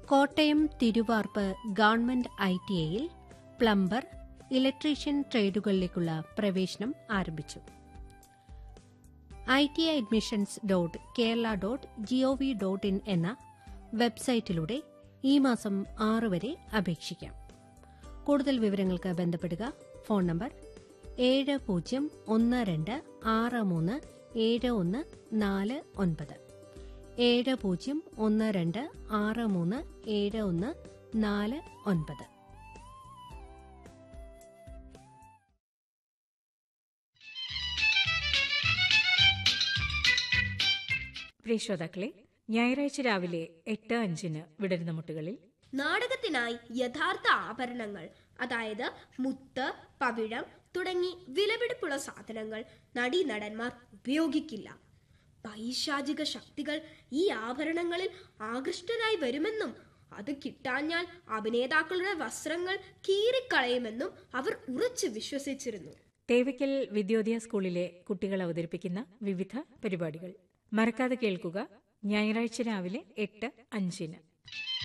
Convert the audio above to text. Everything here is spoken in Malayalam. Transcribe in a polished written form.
Kottayam Thiruvarppu government ITIയിൽ plumber, electrician ട്രേഡുകളിലേക്കുള്ള പ്രവേശനം ആരംഭിച്ചു. itiadmissions.kerala.gov.in എന്ന വെബ്സൈറ്റിലൂടെ ഈ മാസം 6 വരെ അപേക്ഷിക്കാം. കൂടുതൽ വിവരങ്ങൾക്ക് ബന്ധപ്പെടുക. Phone number 7012637149 7012637149. പ്രിയ ശ്രോതാക്കളെ, ഞായറാഴ്ച രാവിലെ 8:05 വിടരുന്ന മുട്ടുകളിൽ നാടകത്തിനായി യഥാർത്ഥ ആഭരണങ്ങൾ, അതായത് മുത്ത്, പവിഴം തുടങ്ങി വിലപിടിപ്പുള്ള സാധനങ്ങൾ നടീനടന്മാർ ഉപയോഗിക്കില്ല. പൈശാചിക ശക്തികൾ ഈ ആഭരണങ്ങളിൽ ആകൃഷ്ടരായി വരുമെന്നും അത് കിട്ടാഞ്ഞാൽ അഭിനേതാക്കളുടെ വസ്ത്രങ്ങൾ കീറിക്കളയുമെന്നും അവർ ഉറച്ചു വിശ്വസിച്ചിരുന്നു. തേവയ്ക്കൽ വിദ്യോദയ സ്കൂളിലെ കുട്ടികൾ അവതരിപ്പിക്കുന്ന വിവിധ പരിപാടികൾ മറക്കാതെ കേൾക്കുക. ഞായറാഴ്ച രാവിലെ 8:05.